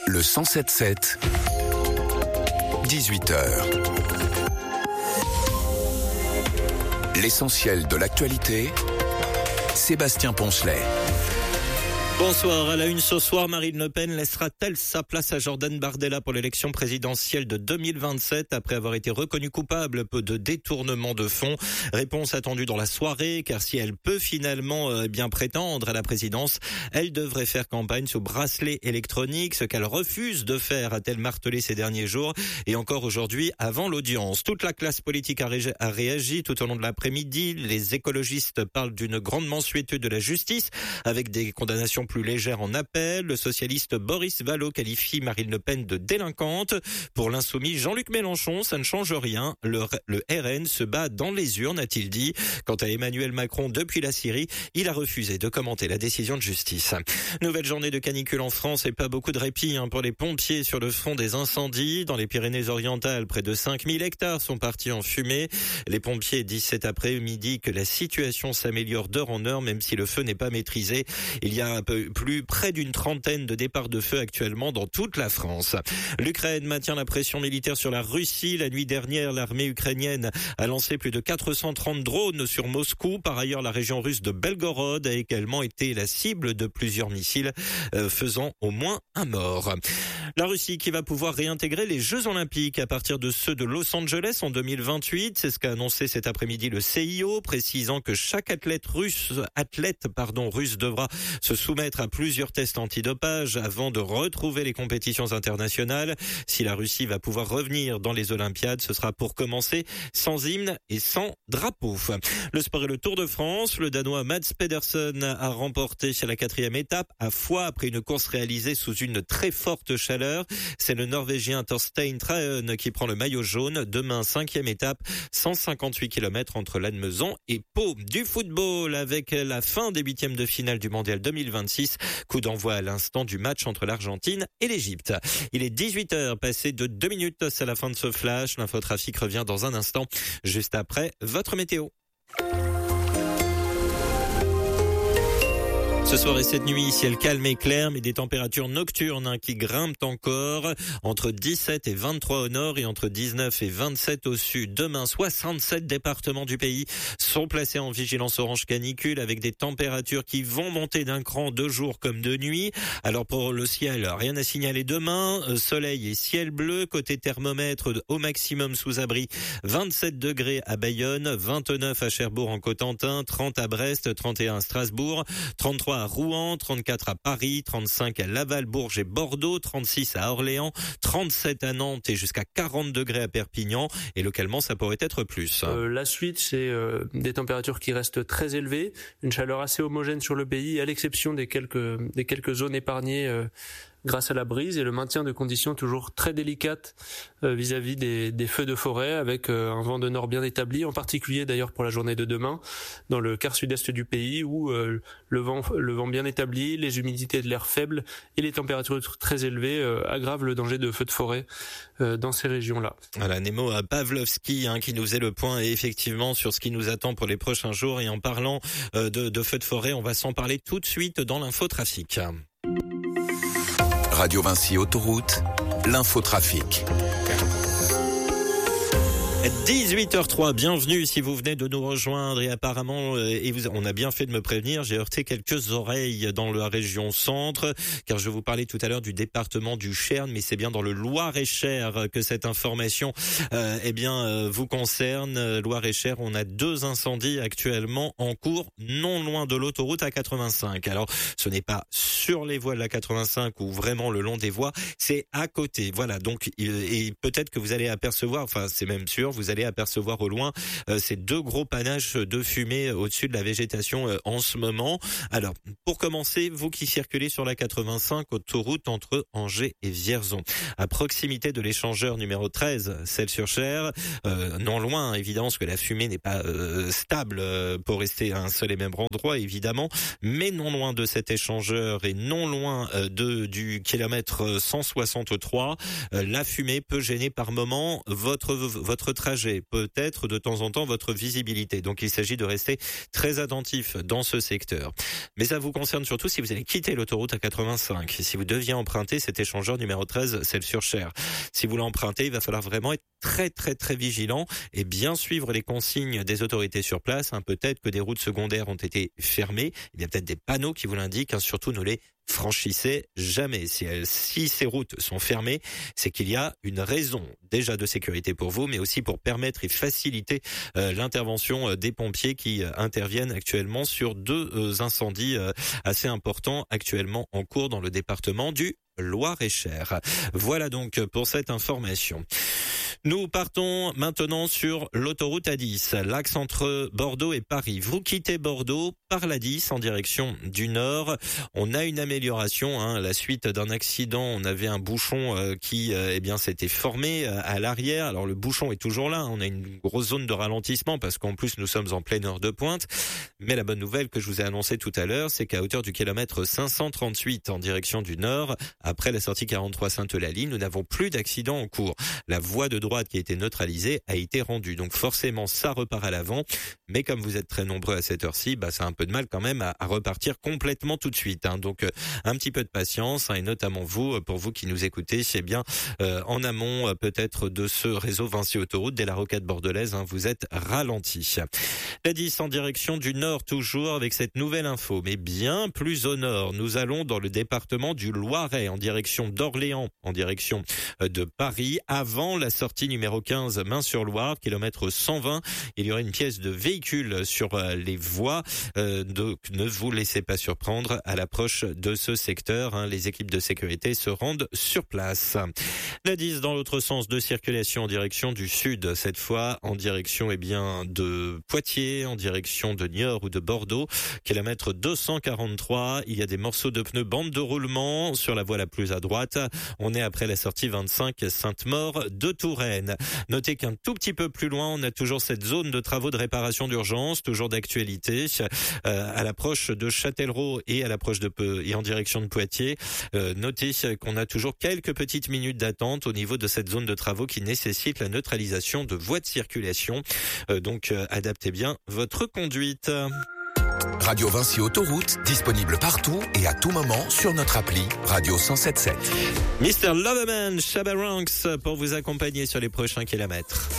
Le 107.7, 18h. L'essentiel de l'actualité, Sébastien Poncelet. Bonsoir. À la une ce soir, Marine Le Pen laissera-t-elle sa place à Jordan Bardella pour l'élection présidentielle de 2027 après avoir été reconnue coupable de détournement de fonds? Réponse attendue dans la soirée, car si elle peut finalement bien prétendre à la présidence, elle devrait faire campagne sous bracelet électronique, ce qu'elle refuse de faire, a-t-elle martelé ces derniers jours et encore aujourd'hui avant l'audience. Toute la classe politique a réagi tout au long de l'après-midi. Les écologistes parlent d'une grande mansuétude de la justice avec des condamnations plus légère en appel. Le socialiste Boris Vallaud qualifie Marine Le Pen de délinquante. Pour l'insoumis Jean-Luc Mélenchon, ça ne change rien. Le RN se bat dans les urnes, a-t-il dit. Quant à Emmanuel Macron, depuis la Syrie, il a refusé de commenter la décision de justice. Nouvelle journée de canicule en France et pas beaucoup de répit pour les pompiers sur le front des incendies. Dans les Pyrénées-Orientales, près de 5000 hectares sont partis en fumée. Les pompiers disent cet après-midi que la situation s'améliore d'heure en heure, même si le feu n'est pas maîtrisé. Il y a près d'une trentaine de départs de feu actuellement dans toute la France. L'Ukraine maintient la pression militaire sur la Russie. La nuit dernière, l'armée ukrainienne a lancé plus de 430 drones sur Moscou. Par ailleurs, la région russe de Belgorod a également été la cible de plusieurs missiles, faisant au moins un mort. La Russie qui va pouvoir réintégrer les Jeux Olympiques à partir de ceux de Los Angeles en 2028. C'est ce qu'a annoncé cet après-midi le CIO, précisant que chaque athlète russe devra se soumettre à plusieurs tests antidopage avant de retrouver les compétitions internationales. Si la Russie va pouvoir revenir dans les Olympiades, ce sera pour commencer sans hymne et sans drapeau. Le sport et le Tour de France. Le Danois Mads Pedersen a remporté la 4e étape à Foix après une course réalisée sous une très forte chaleur. C'est le Norvégien Torstein Traen qui prend le maillot jaune. Demain, 5e étape, 158 km entre Lannemezan et Pau. Du football avec la fin des 8e de finale du Mondial 2026. Coup d'envoi à l'instant du match entre l'Argentine et l'Égypte. Il est 18h, passé de 2 minutes, c'est la fin de ce flash. L'infotrafic revient dans un instant, juste après votre météo. Ce soir et cette nuit, ciel calme et clair, mais des températures nocturnes qui grimpent encore. Entre 17 et 23 au nord et entre 19 et 27 au sud. Demain, 67 départements du pays sont placés en vigilance orange canicule avec des températures qui vont monter d'un cran de jour comme de nuit. Alors pour le ciel, rien à signaler demain. Soleil et ciel bleu. Côté thermomètre, au maximum sous abri, 27 degrés à Bayonne, 29 à Cherbourg en Cotentin, 30 à Brest, 31 à Strasbourg, 33 à Rouen, 34 à Paris, 35 à Laval, Bourges et Bordeaux, 36 à Orléans, 37 à Nantes et jusqu'à 40 degrés à Perpignan. Et localement, ça pourrait être plus. La suite, c'est des températures qui restent très élevées, une chaleur assez homogène sur le pays, à l'exception des quelques zones épargnées grâce à la brise et le maintien de conditions toujours très délicates vis-à-vis des feux de forêt avec un vent de nord bien établi, en particulier d'ailleurs pour la journée de demain dans le quart sud-est du pays où le vent bien établi, les humidités de l'air faibles et les températures très élevées aggravent le danger de feux de forêt dans ces régions-là. Voilà, Nemo Pavlovski qui nous faisait le point et effectivement sur ce qui nous attend pour les prochains jours. Et en parlant de feux de forêt, on va s'en parler tout de suite dans l'infotrafic. Radio Vinci Autoroute, l'infotrafic. 18h03, bienvenue si vous venez de nous rejoindre et apparemment, on a bien fait de me prévenir, j'ai heurté quelques oreilles dans la région centre, car je vous parlais tout à l'heure du département du Cher, mais c'est bien dans le Loir-et-Cher que cette information vous concerne. Loir-et-Cher, on a 2 incendies actuellement en cours, non loin de l'autoroute A85. Alors, ce n'est pas sur les voies de la 85 ou vraiment le long des voies, c'est à côté. Voilà, donc, et peut-être que vous allez apercevoir, enfin c'est même sûr, vous allez apercevoir au loin ces 2 gros panaches de fumée au-dessus de la végétation en ce moment. Alors, pour commencer, vous qui circulez sur la 85, autoroute entre Angers et Vierzon, à proximité de l'échangeur numéro 13, Celles-sur-Cher, non loin, évidemment, parce que la fumée n'est pas stable pour rester à un seul et même endroit, évidemment, mais non loin de cet échangeur et non loin du kilomètre 163, la fumée peut gêner par moment votre trajet, peut-être de temps en temps votre visibilité. Donc il s'agit de rester très attentif dans ce secteur. Mais ça vous concerne surtout si vous allez quitter l'autoroute A85. Si vous deviez emprunter cet échangeur numéro 13, Celles-sur-Cher. Si vous l'empruntez, il va falloir vraiment être très très très vigilant et bien suivre les consignes des autorités sur place. Peut-être que des routes secondaires ont été fermées. Il y a peut-être des panneaux qui vous l'indiquent. Surtout, ne les franchissez jamais. Si ces routes sont fermées, c'est qu'il y a une raison déjà de sécurité pour vous, mais aussi pour permettre et faciliter l'intervention des pompiers qui interviennent actuellement sur 2 incendies assez importants actuellement en cours dans le département du Loir-et-Cher. Voilà donc pour cette information. Nous partons maintenant sur l'autoroute A10, l'axe entre Bordeaux et Paris. Vous quittez Bordeaux par l'A10 en direction du nord. On a une amélioration, à la suite d'un accident. On avait un bouchon qui s'était formé à l'arrière. Alors le bouchon est toujours là. On a une grosse zone de ralentissement parce qu'en plus nous sommes en pleine heure de pointe. Mais la bonne nouvelle que je vous ai annoncée tout à l'heure, c'est qu'à hauteur du kilomètre 538 en direction du nord, après la sortie 43 Sainte-Eulalie, nous n'avons plus d'accident en cours. La voie de droite qui a été neutralisée a été rendue. Donc forcément, ça repart à l'avant. Mais comme vous êtes très nombreux à cette heure-ci, ça a un peu de mal quand même à repartir complètement tout de suite. Donc un petit peu de patience, et notamment vous, pour vous qui nous écoutez, c'est bien en amont peut-être de ce réseau Vinci Autoroute dès la rocade bordelaise, vous êtes ralenti. La 10 en direction du nord toujours avec cette nouvelle info, mais bien plus au nord. Nous allons dans le département du Loiret en direction d'Orléans, en direction de Paris, avant la sortie numéro 15 Main-sur-Loire, kilomètre 120. Il y aura une pièce de véhicule sur les voies. Donc ne vous laissez pas surprendre à l'approche de ce secteur. Les équipes de sécurité se rendent sur place. La 10 dans l'autre sens de circulation en direction du sud, cette fois en direction de Poitiers, en direction de Niort ou de Bordeaux, kilomètre 243. Il y a des morceaux de pneus bande de roulement sur la voie la plus à droite. On est après la sortie 25 Sainte-Maure de Touraine. Notez qu'un tout petit peu plus loin, on a toujours cette zone de travaux de réparation d'urgence, toujours d'actualité, à l'approche de Châtellerault et à l'approche et en direction de Poitiers. Notez qu'on a toujours quelques petites minutes d'attente au niveau de cette zone de travaux qui nécessite la neutralisation de voies de circulation. Donc adaptez bien votre conduite. Radio Vinci Autoroute, disponible partout et à tout moment sur notre appli Radio 107.7. Mr. Loverman, Shabba Ranks pour vous accompagner sur les prochains kilomètres.